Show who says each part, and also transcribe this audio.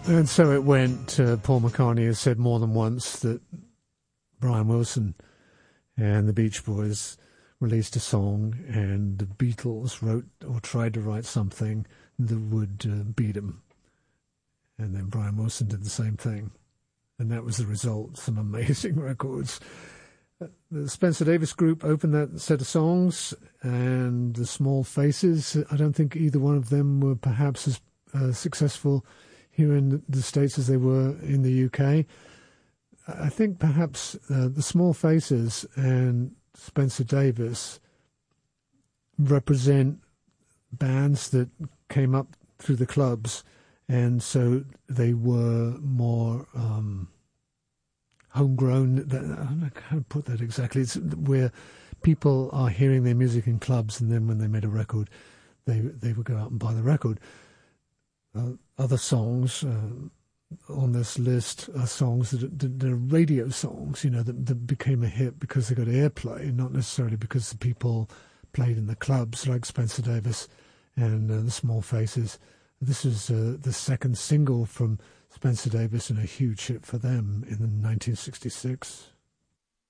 Speaker 1: And so it went. Paul McCartney has said more than once that Brian Wilson and the Beach Boys released a song and the Beatles wrote or tried to write something that would beat him. And then Brian Wilson did the same thing. And that was the result. Some amazing records. The Spencer Davis Group opened that set of songs, and the Small Faces, I don't think either one of them were perhaps as successful here in the States as they were in the UK. I think perhaps the Small Faces and Spencer Davis represent bands that came up through the clubs, and so they were more homegrown. I don't know how to put that exactly. It's where people are hearing their music in clubs, and then when they made a record, they would go out and buy the record. Other songs on this list are songs that are radio songs, that became a hit because they got airplay, not necessarily because the people played in the clubs, like Spencer Davis and the Small Faces. This is the second single from Spencer Davis and a huge hit for them in 1966.